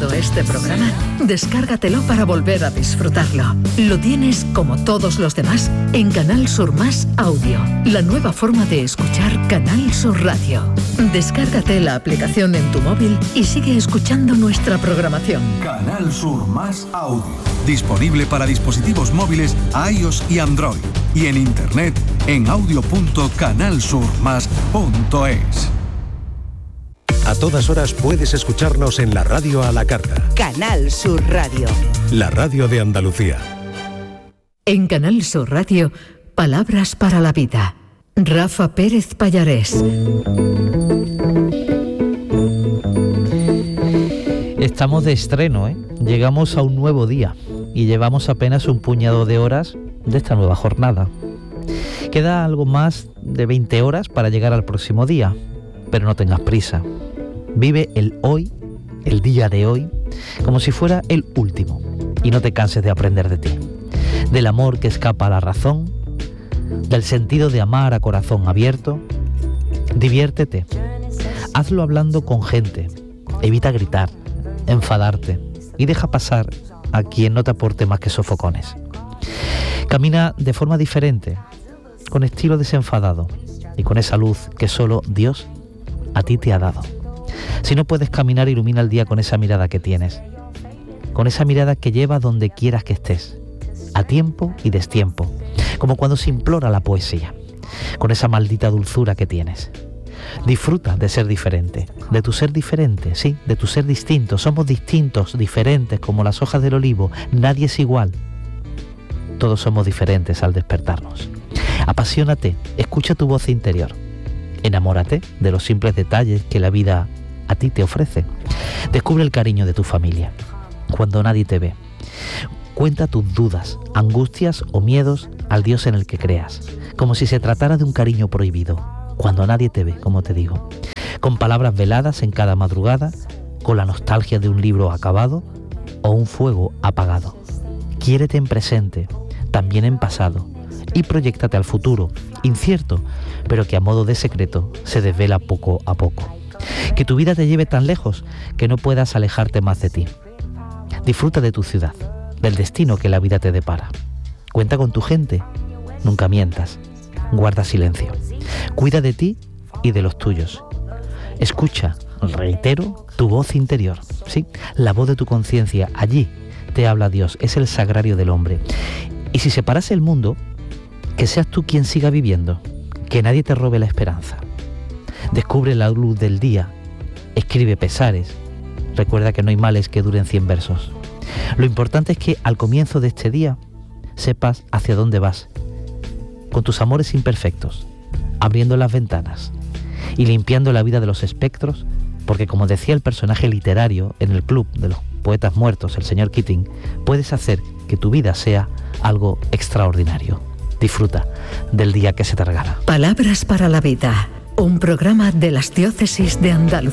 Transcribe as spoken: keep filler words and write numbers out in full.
escuchando este programa? Descárgatelo para volver a disfrutarlo. Lo tienes, como todos los demás, en Canal Sur Más Audio, la nueva forma de escuchar Canal Sur Radio. Descárgate la aplicación en tu móvil y sigue escuchando nuestra programación. Canal Sur Más Audio. Disponible para dispositivos móviles iOS y Android. Y en internet en audio punto canal sur más punto es. A todas horas puedes escucharnos en la radio a la carta. Canal Sur Radio. La radio de Andalucía. En Canal Sur Radio, Palabras para la Vida. Rafa Pérez Pallarés. Estamos de estreno, ¿eh? Llegamos a un nuevo día y llevamos apenas un puñado de horas de esta nueva jornada. Queda algo más de veinte horas para llegar al próximo día, pero no tengas prisa. Vive el hoy, el día de hoy, como si fuera el último, y no te canses de aprender de ti, del amor que escapa a la razón, del sentido de amar a corazón abierto. Diviértete, hazlo hablando con gente, evita gritar, enfadarte y deja pasar a quien no te aporte más que sofocones. Camina de forma diferente, con estilo desenfadado y con esa luz que solo Dios a ti te ha dado. Si no puedes caminar, ilumina el día con esa mirada que tienes, con esa mirada que lleva donde quieras que estés, a tiempo y destiempo, como cuando se implora la poesía, con esa maldita dulzura que tienes. Disfruta de ser diferente, de tu ser diferente, sí, de tu ser distinto. Somos distintos, diferentes, como las hojas del olivo. Nadie es igual. Todos somos diferentes al despertarnos. Apasionate, escucha tu voz interior. Enamórate de los simples detalles que la vida a ti te ofrece. Descubre el cariño de tu familia cuando nadie te ve. Cuenta tus dudas, angustias o miedos al Dios en el que creas, como si se tratara de un cariño prohibido, cuando nadie te ve, como te digo. Con palabras veladas en cada madrugada, con la nostalgia de un libro acabado o un fuego apagado. Quiérete en presente, también en pasado, y proyéctate al futuro, incierto, pero que a modo de secreto se desvela poco a poco. Que tu vida te lleve tan lejos que no puedas alejarte más de ti. Disfruta de tu ciudad, del destino que la vida te depara. Cuenta con tu gente, nunca mientas, guarda silencio. Cuida de ti y de los tuyos. Escucha, reitero, tu voz interior, ¿sí? La voz de tu conciencia, allí te habla Dios, es el sagrario del hombre. Y si se parase el mundo, que seas tú quien siga viviendo, que nadie te robe la esperanza. Descubre la luz del día, escribe pesares, recuerda que no hay males que duren cien versos. Lo importante es que al comienzo de este día sepas hacia dónde vas, con tus amores imperfectos, abriendo las ventanas y limpiando la vida de los espectros, porque como decía el personaje literario en el Club de los Poetas Muertos, el señor Keating, puedes hacer que tu vida sea algo extraordinario. Disfruta del día que se te regala. Palabras para la Vida, un programa de las diócesis de Andalucía.